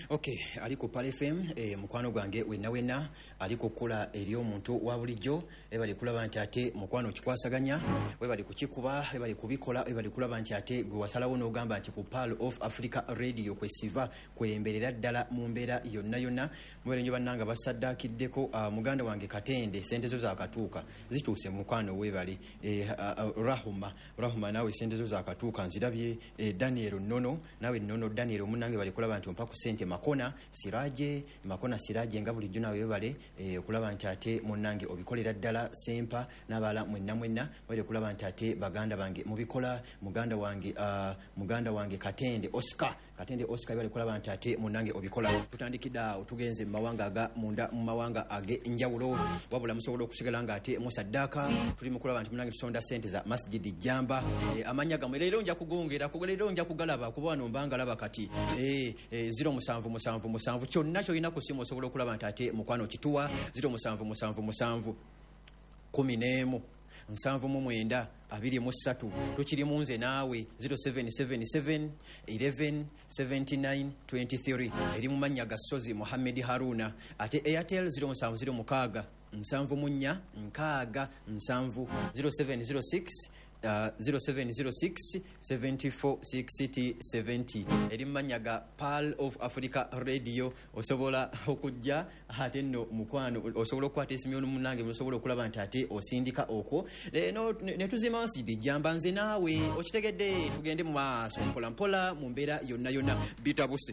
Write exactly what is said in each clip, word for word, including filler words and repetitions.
Okay, aliko Pal F M eh, mukwano gwange wenna wenna aliko kula eri omuntu wa bulijjo ebali kulaba nti ate mukwano kikwasaganya webali kukikuba ebali kubikola ebali kulaba nti ate gwe wasalawo n'ogamba nti ku Pal of Africa Radio kwesiva kwemberera ddala mu mbeera yonna yonna mwere nyo bannanga basaddakiddeko uh, muganda wange Katende sente zo zakatuuka zituuse mukwano webali eh, uh, uh, Rahuma Rahuma nawe sente zo zakatuuka nzirabye eh, Daniel Nono nawe Nono Daniel omunange bali kulaba nti ompa ku sente Makona Siraje Makona Siraje nga bulijjo nawe webale eh, kulaba nti ate munnange obikolera ddala sempa n'abala mwenna mwenna wale kulaba nti ate baganda bange mubikola muganda wange uh, muganda wange Katende Oscar Katende Oscar bali kulaba nti ate munnange obikola tutandikida tugenze mu mawanga aga munda mu mawanga age njawulo wabula musobola okusigala nga ate musaddaka tuli mu kulaba nti munnange tusonda sente za Masjidi Jamba eh, amanya gamwe lero nja kugongera kugelero nja kugalaba kuba wano mbanga laba kati eh, eh zero musanvu musanvu musanvu kyonna kyolina ku simu osobola okulaba nti ate mukwano kituwa zero musanvu musanvu musanvu kumi n'emu nsanvu mu mwenda abiri mu ssatu tukiri munze naawe zero seven seven seven eleven seventy-nine twenty-three eri mu mannya Gasozi Mohamed Haruna ate Airtel zero musanvu zero mukaaga nsanvu munnya nkaaga nsanvu zero seven zero six Uh, zero seven zero six seven four six zero zero eri manyaga Pal of Africa Radio osobola okujja ate no mukwano osobola okwata esimu munange osobola okulaba nti ate osindika okwo no ne tuzima Masjidi Jamba nze naawe okitegedde tugende mu maaso mpola mpola mu mbeera yonna yonna bitabuse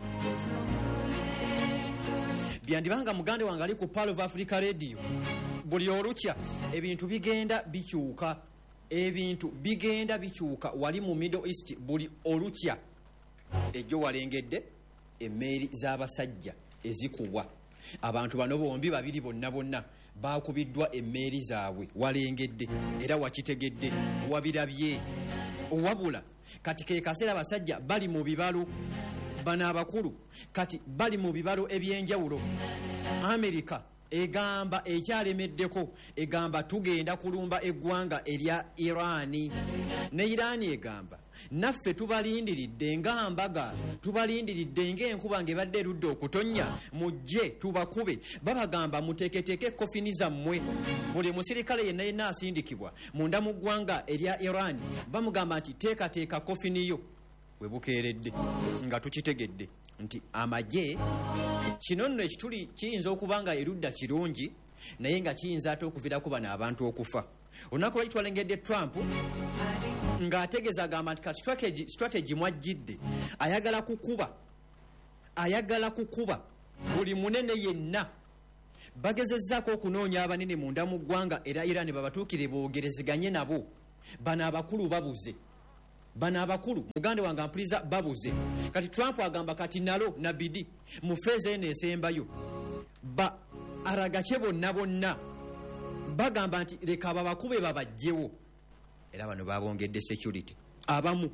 byandibanga mugande wange ali ku Pal of Africa Radio buli olukya ebintu bigenda bikyuka ebintu bigenda bikyuka wali mu Middle East buli olukya ejjo walengedde emmeeri z'abasajja ezikubwa abantu bano bombi babiri bonna bonna bakubiddwa emmeeri zaabwe walengedde era wakitegedde wabirabye owabula kati ke kaseera abasajja bali mu bibalo bana abakulu kati bali mu bibalo ebyenjawulo Amerika egamba ekyalemeddeko egamba tugenda kulumba eggwanga erya Irani ne Irani egamba naffe tubalindiridde ng'ambaga tubalindiridde ng'enkuba ng'ebadde erudde okutonnya mujje tubakube babagamba muteeketeeke kofini zammwe buli musirikale yenna yenna asindikibwa munda mu ggwanga erya Irani bamugamba nti teekateeka kofiniyo we bukeeredde nga tukitegedde nti amagye kino nno ekituli kiyinza okuba nga erudda kirungi naye nga kiyinza ate okuviirako bano abantu okufa olunaku lwaki twalengedde Trump ng'ategeeza agamba nti ka strategy, strategy mwajjidde ayagala kukuba ayagala kukuba buli munene yenna bagezezzaako okunoonya abanene munda mu ggwanga era Iran babatuukire boogerezeganye nabo bano abakulu babuze bana abakulu mugande wange ampuliza babuze kati Trump agamba kati nalo nabidi mu feeza eno esembayo ba aragache bonna bonna bagamba nti leka babakube babajjewo era bano babongedde security abamu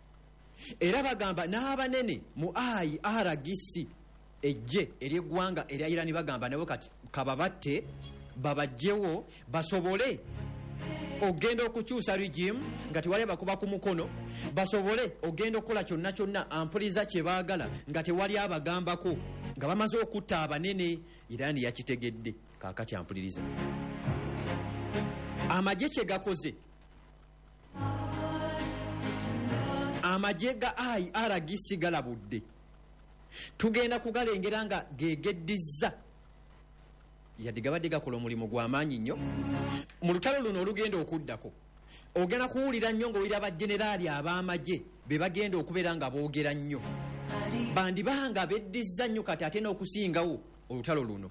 era bagamba n'abanene mu I R G C ejje ery'eggwanga erya Iran bagamba nabo kati kababatte babajjewo basobole ogenda okukyusa regime nga tewali bakuba ku mukono basobole ogenda okukola kyonna kyonna ampuliza kye baagala nga tewali abagambako nga bamaze okutta abanene Iran yakitegedde kaakati ampuliriza amagye kye gakoze amagye ga I R G C galabudde tugenda kugalengera nga gegeddiza yadde gabadde gakola omulimu gw'amaanyi nnyo mu lutalo luno olugenda okuddako ogenda kuwulira nnyo ng'owulira abajeneraali ab'amagye be bagenda okubeera nga boogera nnyo bandibanga beddizza nnyo kati ate n'okusingawo olutalo luno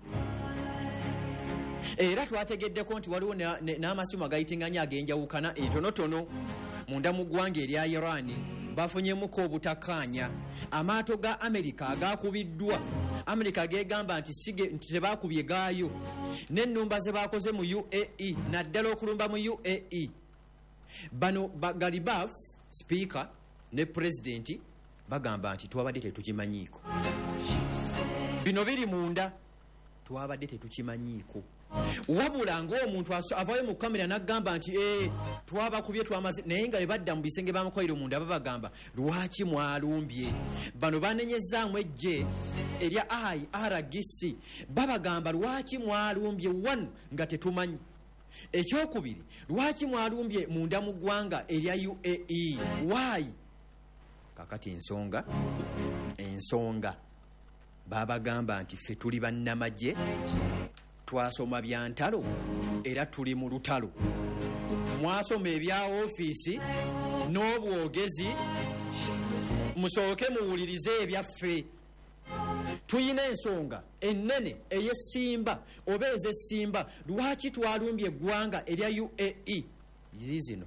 era twategeddeko nti waliwo n'amasimu agayitinganya ag'enjawukana entonotono munda mu ggwanga erya Irani bafunyemuko obutakkaanya amaato ga Amerika agakubiddwa Amerika gegamba nti sige tebakubye gaayo n'ennumba ze bakoze mu U A E naddala okulumba mu U A E bano Galibaf speaker ne president bagamba nti twabadde tetukimanyiiko bino biri munda twabadde tetukimanyiiko wabula ng'omuntu avayo mu kamera n'agamba nti ee twabakubye twamaze, naye nga bebadda mu bisenge bamukolero munda babagamba lwaki mwalumbye. Bano banenyezaamu ejje erya I R G C babagamba lwaki mwalumbye wano nga tetumanyi. Ekyokubiri, lwaki mwalumbye munda mu ggwanga erya U A E, why? Kakati ensonga ensonga babagamba nti ffe tuli bannamagye, twasoma bya ntalo era tuli mu lutalo. Mwasoma ebya ofiisi n'obwogezi, musooke muwulirize ebyaffe. Tuyina ensonga ennene ey'essimba oba ez'essimba, lwaki twalumbye eggwanga erya U A E. Zizino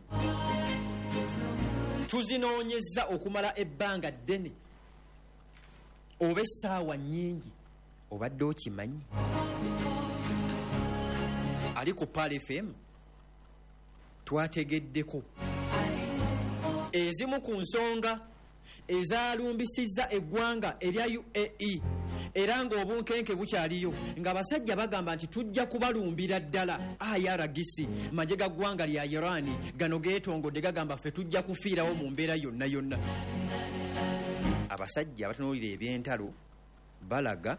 tuzinoonyeza okumala ebbanga ddene oba essaawa nnyingi. Obadde okimanyi ali ku Pal F M twategeddeko ezimu ku nsonga ezalumbisizza eggwanga erya U A E, era ng'obunkenke bukyaliyo, ng'abasajja bagamba nti tujja kubalumbira ddala. I R G C magye ga ggwanga lya Iran gano geetongodde gagamba ffe tujja kufiirawo mu mbeera yonna yonna. Abasajja abatunuulira ebyentalo balaga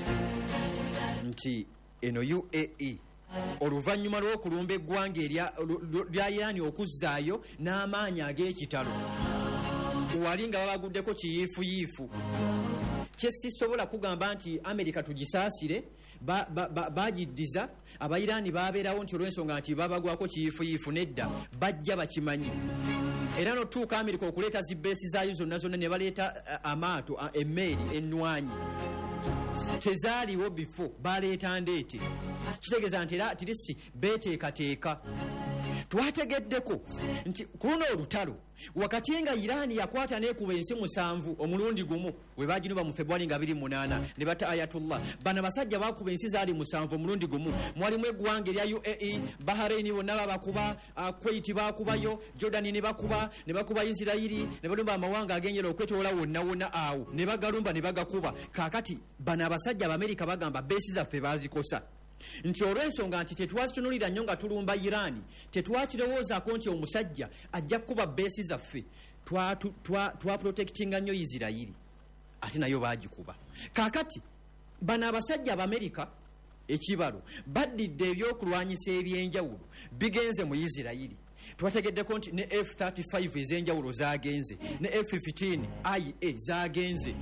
nti eno U A E oluvannyuma lw'okulumba eggwanga erya Iran okuzzaayo n'amaanyi ag'ekitalo, wali nga babaguddeko kiyiifuyiifu. Kyesisobola kugamba nti Amerika tugisaasire, bagiddiza ba, ba, Abayiraani babeerawo nti olw'ensonga nti babagwako kiyiifuyiifu. Nedda, bajja bakimanyi. Era notuuka Amerika okuleeta zibeesi zaayo zonna zonna ne baleeta uh, amaato uh, emmeeri ennwanyi tezaaliwo bifo, baleeta ndeete. Kitegeeza nti era tirisi beeteekateeka. Twategeddeko nti kuno olutalo wakati nga Iran yakwata n'ekuba ensi musanvu omulundi gumu we baginuba mu February nga abiri mu munaana ne bata Ayatollah. Bana basajja bakuba ensi zaali musanvu omulundi gumu, mwalimu eggwanga erya U A E, Bahrain bonna babakuba, uh, Kuwait bakubayo, Jordan ne bakuba, ne bakuba Israeli, ne balumba amawanga agenjera okwetoola wonna wonna awo ne bagalumba ne bagakuba. Kaakati bana abasajja Abamerika bagamba beesi zaffe baazikosa. Nti olw'ensonga nti tetwazitunulira nnyo nga tulumba Iran, tetwakirowoozaako nti omusajja ajja kukuba beesi zaffe, twaprotectinga nnyo Isirairi ate nayo baagikuba. Kaakati bano abasajja Abamerika ekibalo baddidde ebyokulwanyisa ebyenjawulo bigenze mu Isirairi. Twategeddeko nti ne F thirty-five ez'enjawulo zaagenze, ne F fifteen I A zaagenze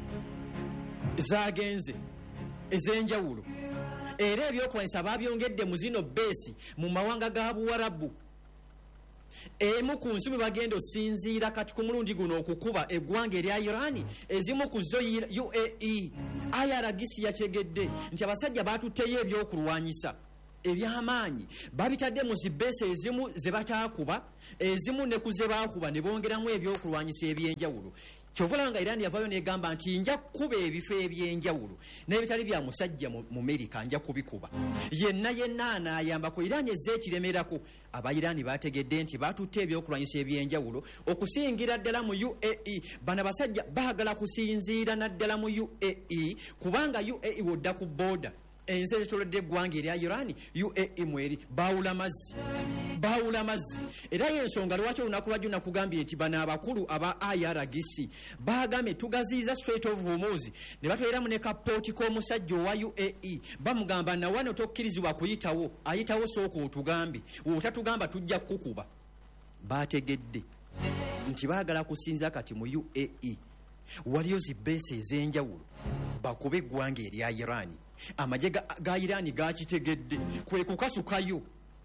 zaagenze ez'enjawulo. Era ebyokulwanyisa babyongedde mu zino beesi mu mawanga ga Buwarabu. Emu ku nsi bagenda osinziira kati ku mulundi guno okukuba eggwanga erya Iran, ezimu ku zo U A E. I R G C yategedde nti abasajja baatutteyo ebyokulwanyisa ebyamaanyi babitadde mu zibeesi ezimu ze bataakuba, ezimu ne ku ze baakuba ne bongeramu ebyokulwanyisa ebyenjawulo. Kyovulanga Iran yavayo negamba nti nja kukuba ebifo ebyenjawulo n'ebitali bya musajja mu Amerika nja kubikuba. Yenna yenna anaayambako. Iran ezze ekiremerako. Abayiraani baategedde nti baatutte ebyokulwanyisa ebyenjawulo okusingira ddala mu U A E. Bano basajja baagala kusinziira naddala mu U A E kubanga U A E wodda ku booda ensi ezitoledde eggwanga erya Iran, U A E mweri baawula mazzi baawula mazzi. Era y'ensonga lwaki olunaku lwajjo nakugambye nti bano abakulu aba I R G C baagambye tugaziiza Strait of Hormuz ne batwaliramu ne kapooti k'omusajja owa U A E bamugamba na wano tokkirizibwa kuyitawo, ayitawo sooka otugambe, otatugamba tujja kukuba. Baategedde nti baagala kusinza kati mu U A E waliyo zibeesi ez'enjawulo bakube eggwanga erya Iran. Amagye ga Iran gakitegedde kwe kukasukayo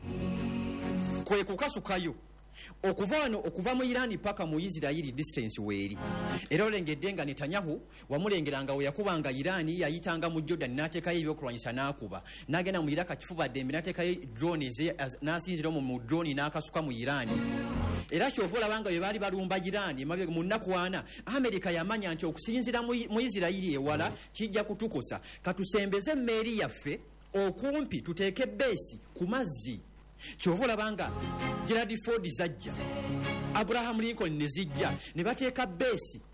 kwe kukasukayo okuva wano okuva mu Iran paka mu Israeli distance weeri. Era olengedde nga Netanyahu wamulengeranga we yakubanga Iran yayitanga mu Jordan n'ateekayo ebyokulwanyisa n'akuba, n'agenda mu Iraq kifuba ddembe n'ateekayo drone n'asinzira mu drone n'akasuka mu Iran. Era kyovola banga bwe baali balumba Iran emabega mu nnaku ana, Amerika yamanya nti okusinzira mu Isirairi ewala kijja kutukosa, katusembeze emmeeri yaffe okumpi tuteeke beesi ku mazzi. Kyovola banga Gerald Ford zajja, Abraham Lincoln ne zijja ne bateeka beesi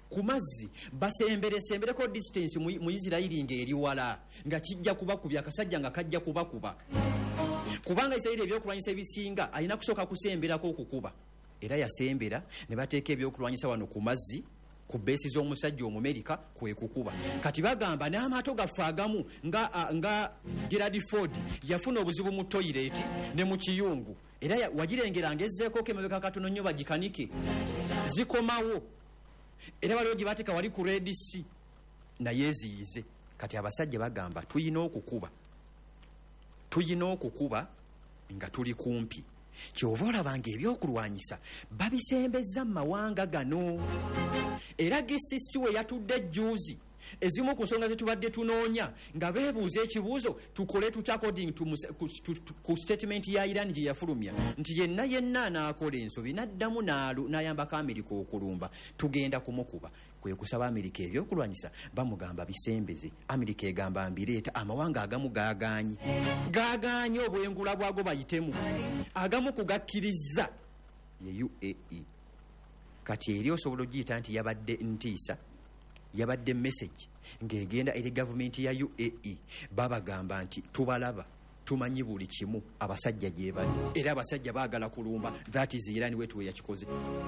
ku mazzi basembere sembereko distance mu, mu Isirairi ng'eri wala nga kijja kubakubya akasajja nga kajja kubakuba kubanga Isirairi ebyokulwanyisa ebisinga alina kusooka kusemberako okukuba era yasembera ne bateeka ebyokulwanyisa wano ku mazzi ku beesi z'omusajja Omumerika kwe kukuba kati bagamba n'amaato gaffe agamu nga, uh, nga Gerald Ford yafuna obuzibu mu toilet ne mu kiyungu era wagirengera ngezzeeko ke mabeka katono nnyo bagikanike zikomawo era waliwo gye bateeka wali ku Red Sea naye eziyize kati abasajja bagamba tuyina okukuba tuyina okukuba nga tuli kumpi kyova olabanga ebyokulwanyisa babisembeza mu mawanga gano era gisisi we yatudde ejjuuzi ezimu ku nsonga zetubadde tunoonya nga beebuuza ekibuuzo tukole tuta according to ku statement ya Iran gye yafulumya nti yenna yenna anaakola ensobi n'addamu n'ayambako Amerika okulumba tugenda kumukuba kwe kusaba Amerika ebyokulwanyisa bamugamba bisembeze Amerika egamba mbireeta amawanga agamu gaaganye gaaganye obwengula bwago bayitemu agamu kugakkiriza ye U A E kati eri osobola ogiyita nti yabadde ntiisa yabadde message ng'egenda eri gavumenti ya U A E babagamba nti tubalaba tumanyi buli kimu abasajja gye bali era abasajja baagala kulumba that is Iran wetu we yakikoze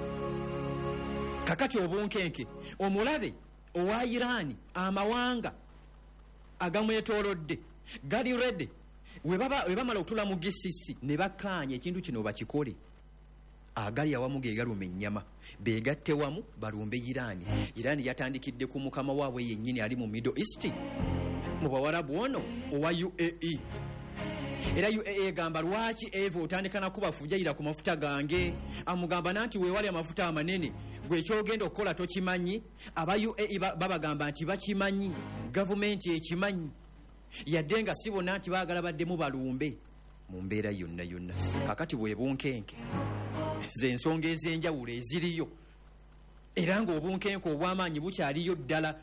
kakati obunkenke omulabe owa Iran amawanga agamwetoolodde gali redde we bamala okutula mu gisisi ne bakkaanya ekintu kino bakikole agali awamu ge galuma ennyama beegatte wamu balumbe Iran Iran yatandikidde ku mukama waabwe yennyini ali mu Middle East mu bawarabu ono owa U A E era U A E gamba lwaki Eva otandika nakubafujaira ku mafuta gange amugamba nanti weewali amafuta amanene gwe ekyogenda okukola tokimanyi aba U A E babagamba nti bakimanyi gavumenti ekimanyi yadde nga si bonna nti baagala baddemu balumbe mu mbeera yonna yonna kakati bwe bunkenke ze nsonga ez'enjawulo eziriyo era ng'obunkenke obw'amaanyi bukyaliyo ddala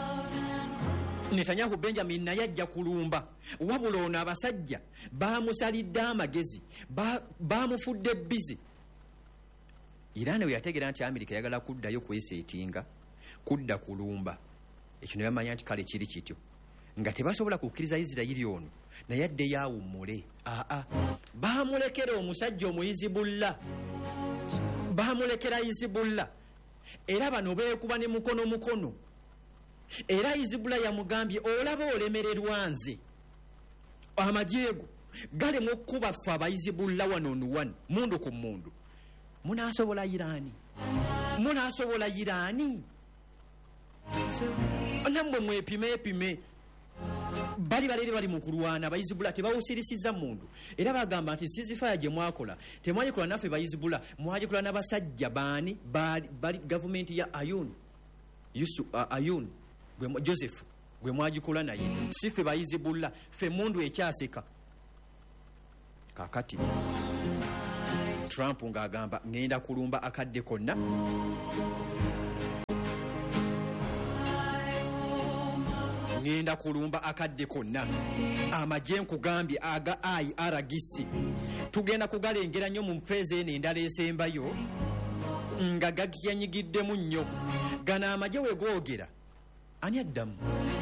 Netanyahu Benjamin naye ajja kulumba wabula ono abasajja baamusalidde amagezi baamufudde bizi Iran we yategeera nti Amerika yagala kuddayo kweseetinga kudda kulumba ekyo ne bamanya nti kale kiri kityo nga tebasobola kukkiriza Isirairi ono naye adde yaawummule aa baamulekera omusajja omuyizibullah baamulekera Hizibullah era bano beekuba ne mukono mukono era Hizibullah yamugambye olaba olemererwa nze amajeego gali mu kuba ffe abayizibullah wano on one mundu ku mundu munaasobola Irani munaasobola Irani nammwe mwepime epime bali balere bali mu kulwana abayizibullah tebawusirisiza mundu era bagamba nti ceasefire gye mwakola temwagikola naffe bayizibullah mwagikola n'abasajja baani bali gavumenti ya Ayun Yusuf uh, Ayun gwe Joseph gwe mwagikola naye sife bayizibullah fe mundu ekyaseka kakati Trump ng'agamba ngenda kulumba akadde konna ngenda kulumba akadde konna amagye nkugambye aga I R G C tugenda kugalengera nnyo mu feeza eno endala esembayo nga gakiyanyigiddemu nnyo gana amagye wegoogera ani addamu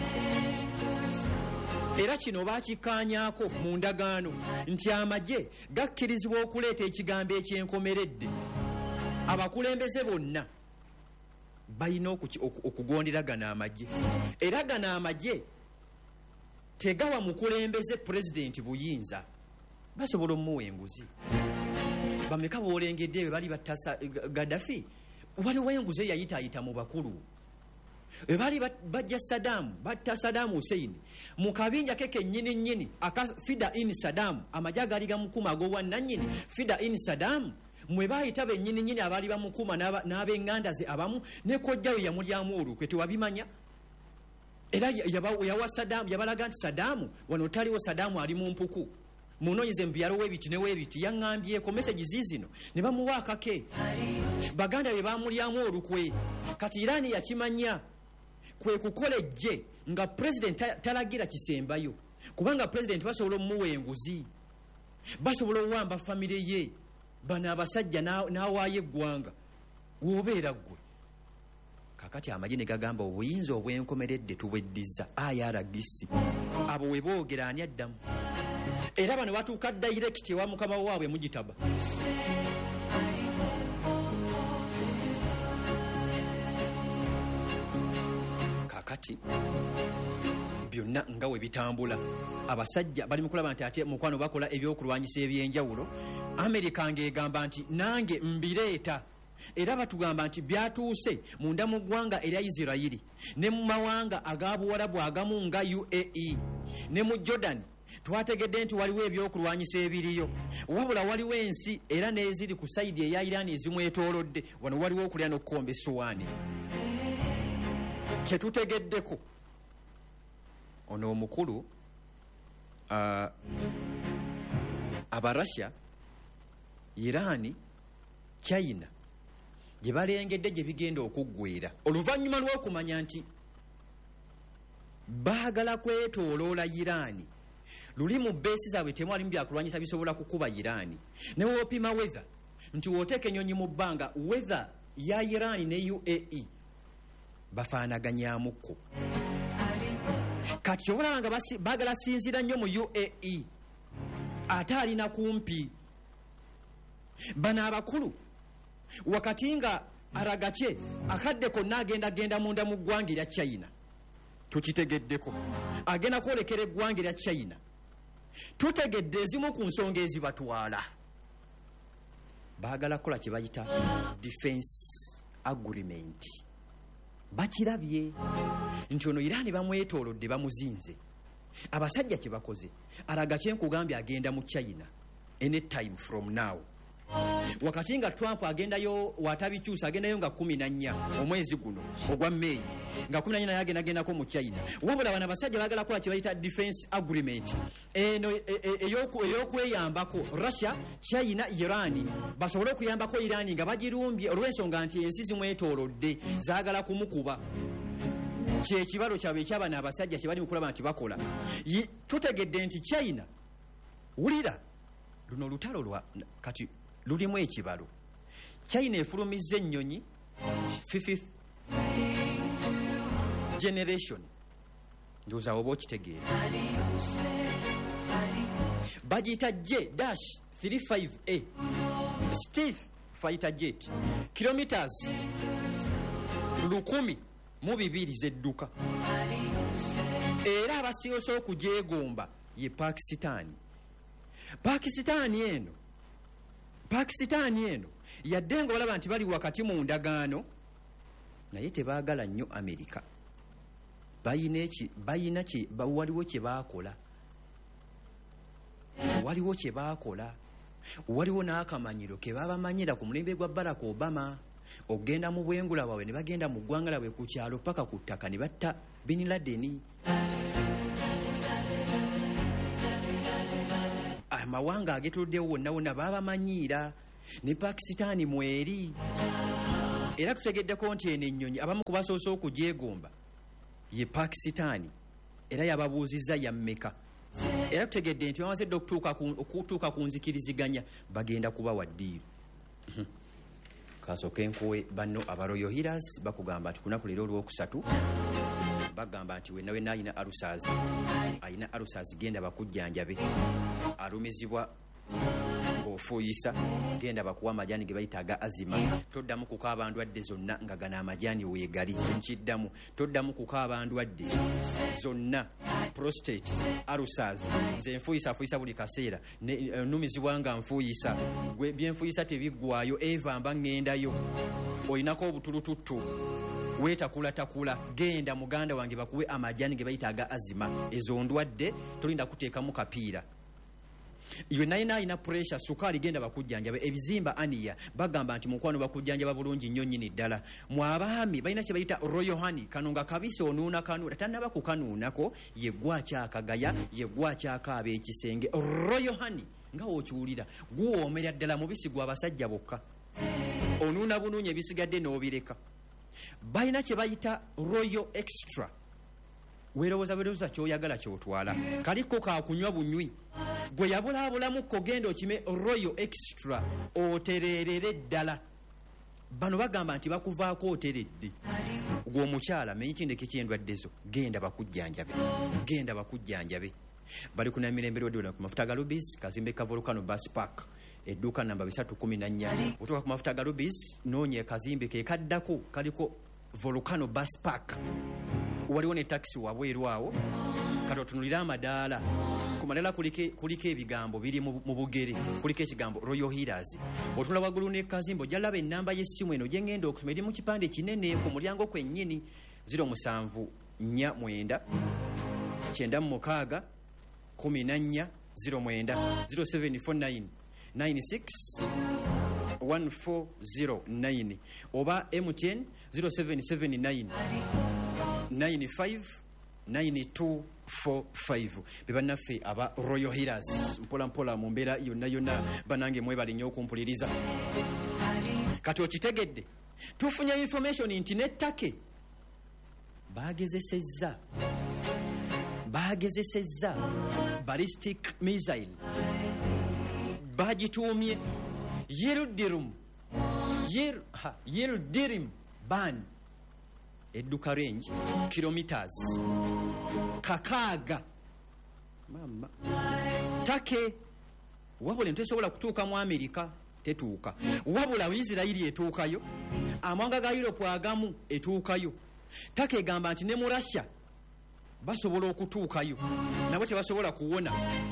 era kino baakikkaanyaako mu ndagaano nti amagye gakkirizibwa okuleeta ekigambo ekyenkomeredde abakulembeze bonna balina okugondera gana amagye era gana amagye tegawa mukulembeze pulezidenti buyinza basobola omuwa enguzi bameka boolengedde bwe bali batta Gaddafi waliwo enguzi eyayitaayita mu bakulu bwe bali bajja Saddam batta Saddam Hussein mu kabinja ke kennyini nnyini aka Fida in Saddam amagye agaali gamukuma ag'obwannannyini Fida in Saddam mwe baayita bennyini nnyini abaali bamukuma n'ab'eŋŋanda ze abamu ne kojjawe yamulyamu olukwe tewabimanya era yawa Saddam yabalaga nti Saddam wano taliwo Saddam ali mu mpuku munoonyeze mu byalo weebiti ne weebiti yaŋŋambyeko mesagi ziizino ne bamuwa akake baganda be bamulyamu olukwe kati Irani yakimanya kwe kukola ejje nga pulezidenti talagira kisembayo kubanga pulezidenti basobola omuwa enguzi basobola owamba famire ye bano abasajja n'awaayo eggwanga w'obeera ggwe kakati amagye ne gagamba obuyinza obwenkomeredde tubweddiza I R G C abo we boogera ani addamu era bano batuuka direct ewa mukama waabwe mugitaba kakati byonna nga we bitambula abasajja bali mu kulaba nti ate mukwano bakola ebyokulwanyisa ebyenjawulo Amerika ng'egamba nti nange mbireeta era batugamba nti byatuuse munda mu ggwanga erya Isirayiri ne mu mawanga ag'abuwarabu agamu nga U A E ne mu Jordan twategedde nti waliwo ebyokulwanyisa ebiriyo wabula waliwo ensi era n'eziri ku sayidi eya Iran ezimwetoolodde wano waliwo okulya n'okukomba essuwaani kyetutegeddeko ono omukulu uh, Abarussia Iran China gye balengedde gye bigenda okuggweera oluvannyuma lw'okumanya nti baagala kwetooloola Iran luli mu beesi zaabwe temwalimu byakulwanyisa bisobola kukuba Iran ne woopima weather nti wooteeka ennyonyi mu bbanga weather ya Iran ne U A E bafaanaganyaamuko kati kyobulaba nga baagala sinzira nnyo mu U A E ate alina kumpi bano abakulu wakati nga aragakye akadde konna agenda genda munda mu ggwanga erya China tukitegeddeko agenda kwolekera eggwanga erya China tutegedde ezimu ku nsonga ezibatwala baagala kukola kye bayita defense agreement bakirabye nti ono Iran bamwetoolodde bamuzinze abasajja kye bakoze aragakye nkugambye agenda mu China anytime from now wakati nga Trump agendayo watabikyusa agendayo nga kumi na nnya omwezi guno ogwa May nga kumi na nnya naye agenda agendako mu China wabula bano abasajja baagala kukola kye bayita defense agreement eno eyokweyambako Russia China Iran basobole okuyambako Iran nga bagirumbye olw'ensonga nti ensi zimwetoolodde zaagala kumukuba kyekibalo kyabwe ekyabano abasajja kye bali mu kulaba nti bakola tutegedde nti China wulira luno lutalo lwa kati lulimu ekibalo China efulumizza ennyonyi fifth generation ndowooza oba okitegeera bagiyita J dash thirty-five A stealth fighter jet kilometers lukumi mu bibiri zedduka era abasinga okugyegomba ye Pakistan Pakistan eno Pakistan eno yadde nga balaba nti bali wakati mu ndagaano naye tebaagala nnyo Amerika bayina eki bayina ki waliwo kye baakola waliwo kye baakola waliwo n'akamanyiro ke babamanyira ku mulembe gwa Barack Obama ogenda mu bwengula bwawe ne bagenda mu ggwanga labwe ku kyalo paka ku ttaka ne batta Bin Laden amawanga agetuluddewo wonna wonna babamanyiira ne Pakistan mweri era tutegeddeko nti eno ennyonyi abamu kubasoose okugyegomba ye Pakistan era yababuuzizza ya mmeka era tutegedde nti bamaze dde okutuuka ku nzikiriziganya bagenda kubawa ddiiru kasooke nkuwe banno aba Royal Healers bakugamba nti kunaku leero olwokusatu bagamba nti wenna wenna alina alusazi alina alusazi genda bakujjanjabe alumizibwa ng'ofuuyisa genda bakuwa amajani ge bayita aga azima toddamu kukaaba ndwadde zonna nga gana amajani weegali nkiddamu toddamu kukaaba ndwadde zonna prostate alusazi nze nfuuyisa fuuyisa buli kaseera nnumizibwa nga nfuuyisa byenfuuyisa tebiggwayo eva mba ŋŋendayo olinako obutulututtu weetakulatakula genda muganda wange bakuwe amajani ge bayita aga azima ezo ndwadde tolinda kuteekamu kapiira iwe naina alina pressure sukaali genda bakujjanjaba ebizimba aniya bagamba nti mukwano bakujjanjaba bulungi nnyo nnyini ddala mu abaami balina kye bayita royal honey kano nga kabisi onuuna kanuuna tannaba kukanuunako yeggwa kyakagaya yeggwa kyakaaba ekisenge royal honey nga wokiwulira guwoomera ddala mubisi gwa basajja bokka onuuna bunuunya ebisigadde n'obireka balina kye bayita royal extra weerowooza weerowooza kyoyagala kyotwala kaliko kakunywa bunywi gwe yabulaabulamu kko genda okime royal extra otereerere ddala bano bagamba nti bakuvaako oteredde gwe omukyala menyi kindeke kyendwaddezo genda bakujjanjabe genda bakujjanjabe bali kuna mirembe lwedde ku mafuta ga Rubis kazimbe ka Volcano Bus Park edduuka namba bisatu kumi na nnya otuuka ku mafuta ga Rubis noonya kazimbe ke kaddako kaliko Volcano Bus Park waliwo ne taxi wabweru awo kati otunulira amadaala ku madaala kuliko kuliko ebigambo biri mu bugere kuliko ekigambo Royal Healers otunula waggulu ne kazimbo jalaba ennamba y'essimu eno gye ngenda okusoma eri mu kipande kinene ku mulyango kwennyini zero musanvu nnya mwenda kyenda mu mukaaga kumi na nnya zero mwenda zero seven four nine nine six one four zero nine oba M T N zero seven seven nine nine five nine two four five bebannaffe aba Royal Healers mpola mpola mu mbeera yonna yonna banange mwebali nnyo okumpuliriza kati okitegedde tufunye information nti nettake bagezesezza bagezesezza ballistic missile bagituumye Yildirim Yir ha Yildirim ban edduka range kilometers kakaaga mama take wabula ntesobola kutuuka mu Amerika tetuuka wabula Israeli etuukayo amawanga ga Europe agamu etuukayo take gamba nti ne mu Russia basobola okutuukayo nabo tebasobola kuwona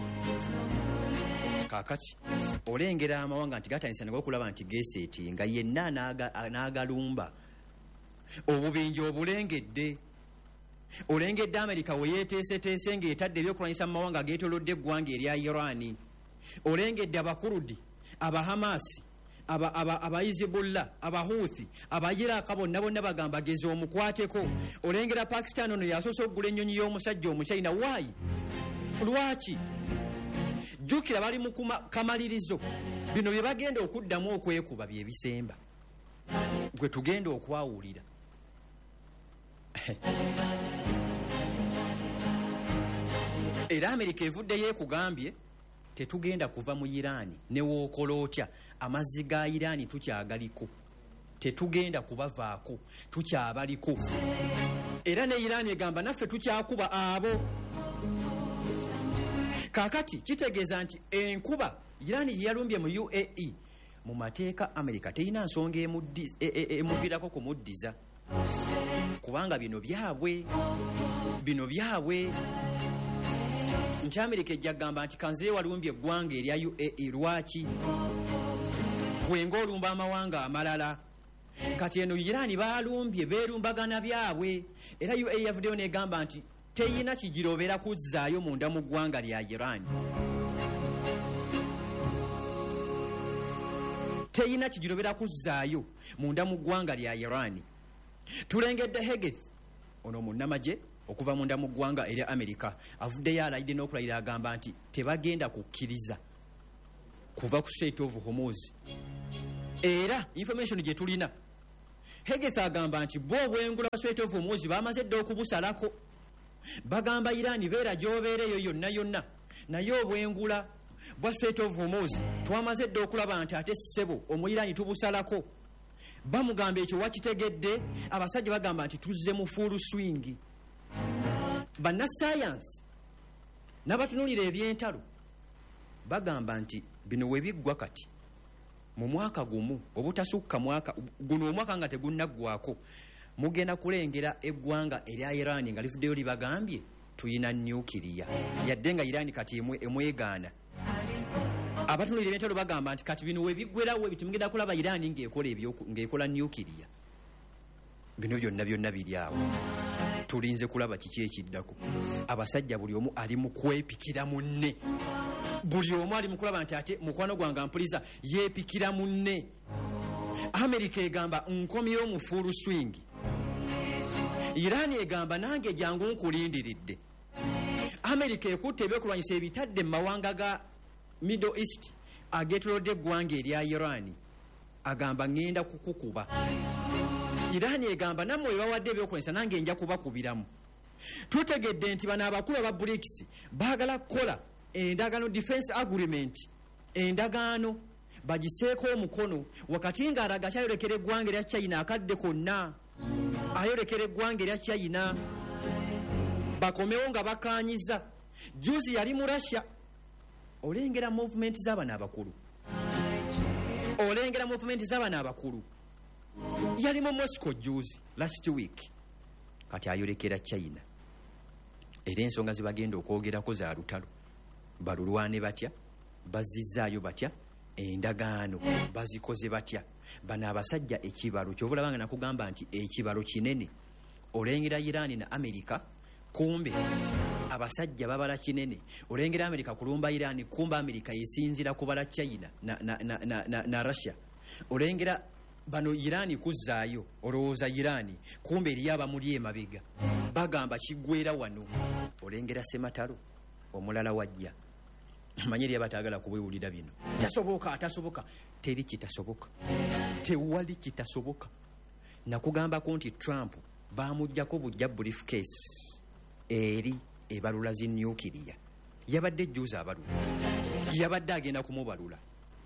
kakati olengera amawanga nti gatandisa n'okulaba nti geseti nga yenna n'agalumba obubinja obulengedde olengedde Amerika we yeeteeseteese ng'etadde ebyokulwanyisa mu mawanga geetolodde eggwanga erya Iran olengedde abakurudi abahamasi aba aba abaizibullah abahuthi abayiraka bonna bonna bagamba geze omukwateko olengera Pakistan ono yasoose okugula ennyonyi y'omusajja omuchina waayi lwaki jukira bali mu kamalirizo bino bye bagenda okuddamu okwekuba bye bisemba gwe tugenda okwawulira era Amerika evuddeyo ekugambye tetugenda kuva mu Iran ne wookola otya amazzi ga Iran tukyagaliko tetugenda kubavaako tukyabaliko era ne Iran egamba naffe tukyakuba abo kakati kitegeeza nti enkuba Iran yalumbye mu U A E mu mateeka Amerika teyina nsonga emuviirako kumuddiza kubanga bino byabwe bino byabwe nti Amerika ejja gamba nti kanze walumbye eggwanga erya U A E lwaki gwenga olumba amawanga amalala kati eno Iran balumbye beerumbagana byabwe era U A E yavuddeyo negamba nti teyina kigirobera kuzzaayo munda mu ggwanga lya Iran teyina kigirobera kuzzaayo munda mu ggwanga lya Iran tulengedde Hegeth ono munnamagye okuva munda mu ggwanga erya Amerika avuddeyo alayidde n'okulayira agamba nti tebagenda kukkiriza kuva ku Strait of Hormuz era information gye tulina Hegeth agamba nti bo obwengula Strait of Hormuz bamaze dde okubusalako bagamba Iran beera gy'obeereyo yonna yonna naye obwengula bwa Strait of Hormuz twamaze dde okulaba nti ate ssebo omuyirani tubusalako bamugamba ekyo wakitegedde abasajja bagamba nti tuzze mu full swing banna science n'abatunulira ebyentalo bagamba nti bino webiggwa kati mu mwaka gumu obutasukka mwaka guno omwaka nga tegunnaggwako mugenda kulengera eggwanga erya Iran nga livuddeyo libagambye tuyina nuclear yadde nga Iran kati emwegaana abatunulira ebyentalo bagamba nti kati bino webiggwerawo bitumugenda kulaba Iran ng'ekola ng'ekola nuclear bino byonna byonna biri awo tulinze kulaba kiki ekiddako abasajja buli omu ali mu kwepikira munne buli omu ali mu kulaba nti ate mukwano gwange ampuliza yeepikira munne Amerika egamba nkomyewo mu full swing Iran egamba nange jangu nkulindiridde Amerika ekutte ebyokulwanyisa ebitadde mu mawanga ga Middle East ageetolodde eggwanga erya Iran agamba ngenda kukukuba Iran egamba namwe bawadde ebyokulwanyisa nange nja kubakubiramu tutegedde nti bano abakulu aba BRICS baagala kukola endagaano defense agreement endagaano bagiseeko omukono wakati ng'alaga kyayolekera eggwanga erya China akadde konna ayolekera eggwanga erya China bakomewo nga bakanyiza. Juzi yali mu Russia, olengera movement z'abana abakulu olengera movement z'abana abakulu yali mu Moscow juzi last week, kati ayolekera China. Era ensonga zibagenda okwogerako za lutalo, balulwane batya, bazizaayo batya, endagaano bazikoze batya. Bano abasajja ekibalo kyovulabanga nakugamba nti ekibalo kinene. Olengera Iran na America, kumbe abasajja babala kinene. Olengera America kulumba Iran, kumba America yesinzira kubala China na, na, na, na, na, na Russia. Olengera bano Iran kuzaayo, olowooza Iran kumbe eriyo abamuli emabega bagamba kiggwera wano. Olengera Sematalo omulala wajja manyeri yabatagala kubwewulira bino. Tasoboka, atasoboka, teri kitasoboka, tewali kitasoboka. Nakugambako nti Trump bamujjako bujja briefcase eri ebalula zi nuclear. Yabadde juza abalula, yabadde agenda kumubalula.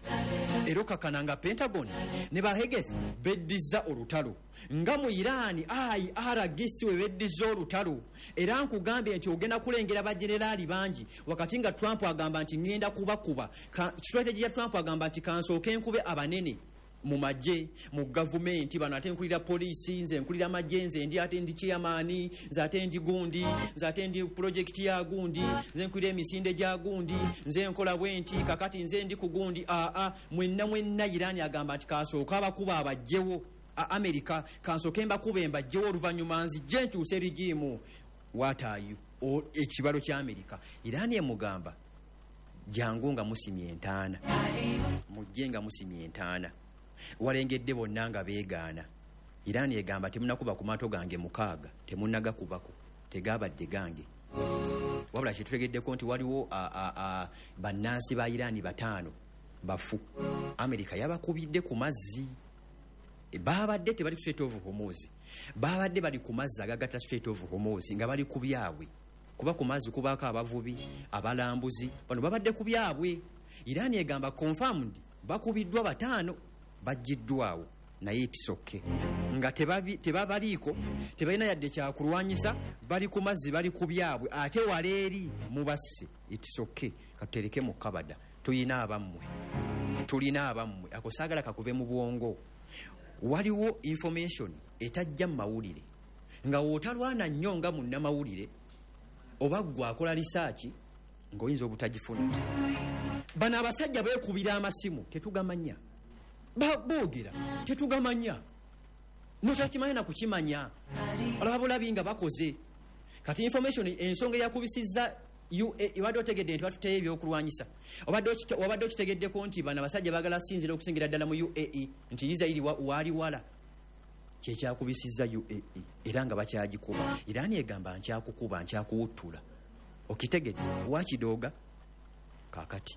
Ero kakananga Pentagon ne ba Hegeth beddiza olutalo nga mu Iran ai aragisi we beddiza olutalo. Era nkugambye nti ogenda kulengera ba generali bangi wakati nga Trump agamba nti ngenda kuba kuba. Strategy ya Trump agamba nti kansooke nkube abanene mu majje mu government. Bano ate nkulira police, nze nkulira majje, nze ndi ate ndi chairman, nze ate ndi gundi, nze ate ndi project ya gundi, nze nkulira emisinde gya gundi, nze nkola bwenti kakati nze ndi ku gundi. a a mwenna mwenna Iran agamba nti kasooka abakuba abajjewo America, kansooke mbakuba embajjewo oluvannyuma nzijje ntuuse rigimu. What are you? Ekibalo kya America. Iran emugamba jangu nga musimye entaana, mujje nga musimye entaana. Walengedde bonna nga beegaana. Iran egamba temunakuba ku maato gange mukaaga, temunaga kubako, tegabadde gange. Wabula kitutegeddeko nti waliwo bannansi ba Iran bataano bafu. America yabakubidde ku mazzi. Babadde tebali ku Strait of Hormuz, babadde bali ku mazzi agagata Strait of Hormuz nga bali ku byabwe. Kuba ku mazzi kubako abavubi, abalambuzi, bano babadde ku byabwe. Iran egamba confirmed bakubiddwa bataano, bajiddwawo naye itisokke nga tebabi tebabaliiko, tebalina yadde kyakulwanyisa, bali ku mazzi, bali ku byabwe, ate waleeri mubasse. Itisokke katutereke mu kabada. Tuyina abammwe, tulina abammwe. Ako saagala kakuve mu bwongo. Waliwo information etajja mu mawulire nga wootalwana nnyo nga munnamawulire oba ggwe akola research ng'oyinza obutagifuna. Bano abasajja beekubira amasimu tetugamanya, boogera tetugamanya, notakimanya na kukimanya. Olaba bulabi nga bakoze kati information ensonga eyakubisizza ibadde otegedde nti batuteyo ebyokulwanyisa. Obadde okitegeddeko nti bano abasajja baagala sinzira okusingira ddala mu U A E nti Israeli waali wala. Kyekyakubisizza U A E era nga bakyagikuba. Iran egamba nkyakukuba, nkyakuwuttula. Okitegedde wakidooga kakati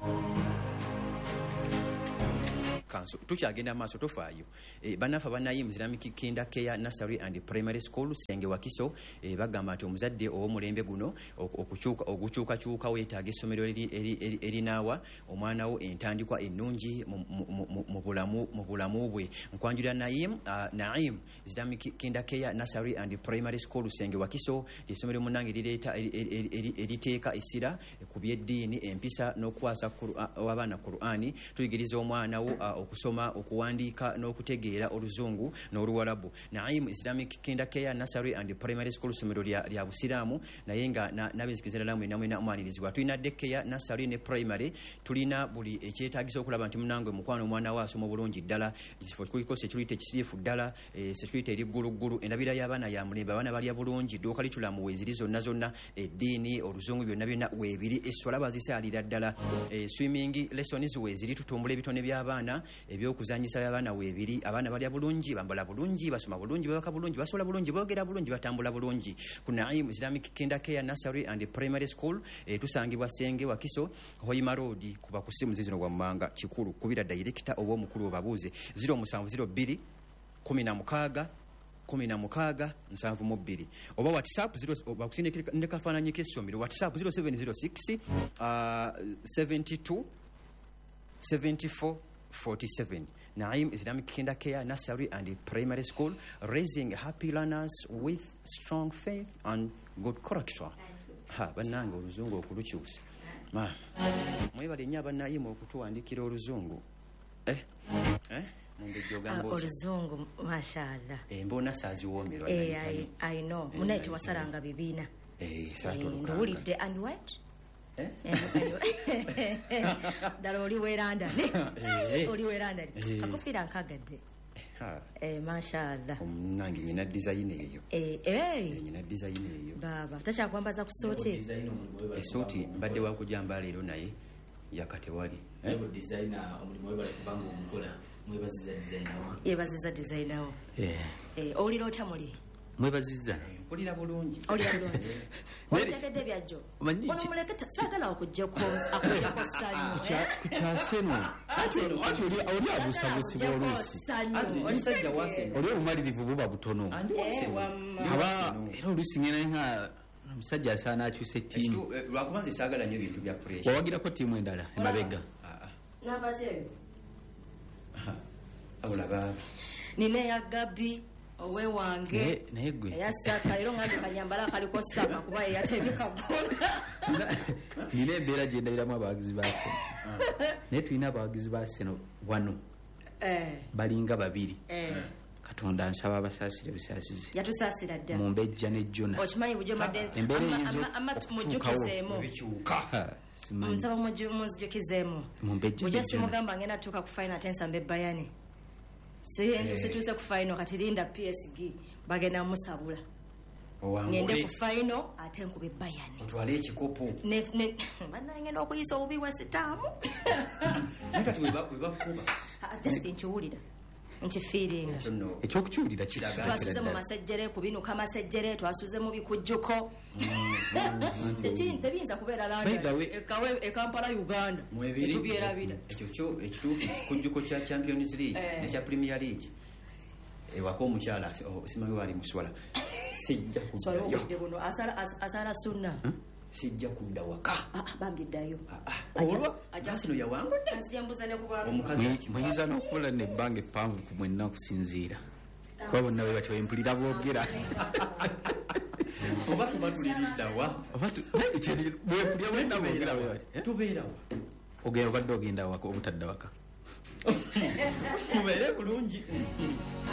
kanso tukyagenda maaso tofaayo. E, banafa banayimu Islamic Kinder Care Nursery and Primary School Senge Wakiso e, bagamba nti omuzadde ow'omulembe guno okukyuka ogukyukakyuka weetaaga essomero erinaawa omwana wo entandikwa ennungi mu bulamu bwe. Nkwanjulira Naim uh, Naim Islamic Kinder Care Nursery and Primary School Senge Wakiso essomero munnange erireeta eriteeka essira ku byeddiini, empisa n'okukwasa abaana Qur'ani. Tuyigiriza omwana wo uh, okusoma, okuwandiika n'okutegeera Oluzungu n'Oluwarabu. Naim Islamic Kinder Care Nursery and Primary School somero lya, lya Busiraamu naye nga n'abenzikiriza lamu enamwe n'omwanirizibwa. Tulina daycare nursery ne primary, tulina buli ekyetaagisa okulaba nti munange mukwano omwana wa asoma bulungi ddala. Ekifo kuliko security ekisirifu ddala, e, security eri gguluggulu, endabira y'abaana ya mulembe, abaana balya bulungi, dduuka litulamu weeziri zonna zonna, eddiini, Oluzungu byonna byonna weebiri, esswala bazisaalira ddala, e, swimming lessons weeziri, tutumbula ebitone by'abaana, ebyokuzanyisa by'abaana weebiri, abaana balya bulungi, bambala bulungi, basoma bulungi, babaka bulungi, basola bulungi, boogera bulungi, batambula bulungi. Ku Naim Islamic Kinder Care Nursery and Primary School e, tusangibwa Senge Wakiso Hoima Road. Kuba ku simu zizino wammanga kikulu kubira director oba omukulu obabuuze zero musanvu zero bbiri kumi na mukaaga kumi na mukaaga nsanvu mu bbiri oba WhatsApp zero bakusindikira ne kafaananyi k'essomero WhatsApp zero seven zero six uh, seventy two seventy four forty-seven. Naim Islamic Kinder Care Nursery and Primary School, raising happy learners with strong faith and good character. Ha bannange oluzungu okulukyusa ma mwebale nnyo abannayimu okutuwandikira oluzungu eh eh oluzungu mashallah embona saaziwoomerwa eh I, I know munaiti wasalanga bibiina eh sato ndulidde and what eh dalo oli weranda ne oli weranda akufira nkagadde ha eh mashallah omunange nyina design eyo eh eh nyina design eyo baba tacha kwambaza kusote esoti mbadde wakujamba leero naye yakate wali eh designer omulimu webale kubanga omukola mwebaziza designer wa yebaziza designer wa eh eh oliro tamuli mwebaziza mpulira bulungi olira bulungi otegedde byajjo ono muleke sagala okujja ko akujja ko sanyu kukyaseno aseno ati oli oli abusabusi bolusi omusajja waseno oli omumalirivu buba butono aba era olusi ngena nka omusajja asaana akyuse ttiimu lwakubanza sagala nnyo bintu bya pressure wawagirako ttiimu endala emabega nabaje abulaba nine ya gabi owe wange naye gwe yasaka lero ngandi kanyambala kaliko saba kuba yatemeka bola nine embeera gye ndabiramu abawagizi ba Seno naye tulina abawagizi ba Seno wano eh balinga babiri eh Katonda nsaba abasaasire bisaasize yatusasira dda mu mbejja ne Jona okimanyi bujo madde ama tumujukizeemo bikyuka nsaba muzijukizemu mu mbejja bujo simugamba ngenda tuka ku final tensambe bayani se situse ku final katirinda P S G bagenda musabula ngende ku final ate nkube bayani otwale ekikopo ne ne banange n'okuyisa obubi wa sitamu nakati weba weba kuba just intuulira nti feeling ekyokukiwulira kiraga twasuze mu masejjere ku bino kamasejjere twasuze mu bikujjuko tebiyinza kubeera landa ekawe ekampala Uganda tubyerabira ekyo kyo ekituufu ekikujjuko kya Champions League ne kya Premier League ewako omukyala simanyi wali muswala sijja kuddayo asala asala sunna sijja kudda waka bambiddayo olwa Arsenal yawangudde asijambuza ne kubanga omukazi muyinza n'okukola n'ebbanga eppanvu ku mwenna okusinziira kuba bonna bwe batyo empulira boogera oba tuba tuliriddawa bwempulira bwenna boogera bwe bati tubeerawa ogenda obadde ogenda waka obutadda waka mubeere bulungi